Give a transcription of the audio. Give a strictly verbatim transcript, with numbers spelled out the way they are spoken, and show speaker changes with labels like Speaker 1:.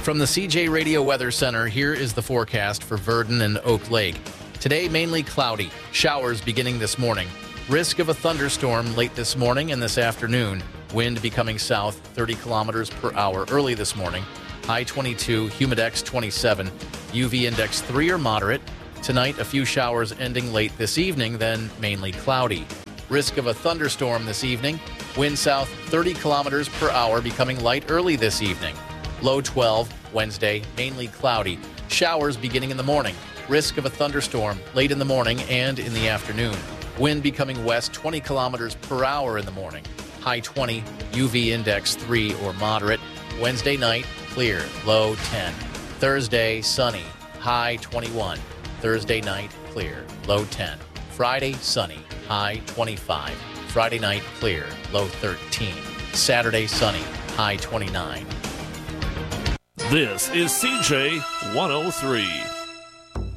Speaker 1: From the C J Radio Weather Center, here is the forecast for Verdon and Oak Lake. Today, mainly cloudy. Showers beginning this morning. Risk of a thunderstorm late this morning and this afternoon. Wind becoming south thirty kilometers per hour early this morning. High twenty-two, humidex twenty-seven. U V index three or moderate. Tonight, a few showers ending late this evening, then mainly cloudy. Risk of a thunderstorm this evening. Wind south thirty kilometers per hour becoming light early this evening. Low twelve, Wednesday, mainly cloudy. Showers beginning in the morning. Risk of a thunderstorm late in the morning and in the afternoon. Wind becoming west twenty kilometers per hour in the morning. High twenty, U V index three or moderate. Wednesday night, clear, low ten. Thursday, sunny, high twenty-one. Thursday night, clear, low ten. Friday, sunny, high twenty-five. Friday night, clear, low thirteen. Saturday, sunny, high twenty-nine.
Speaker 2: This is C J one oh three.